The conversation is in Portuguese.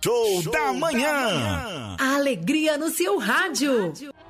Show da manhã. A alegria no seu rádio.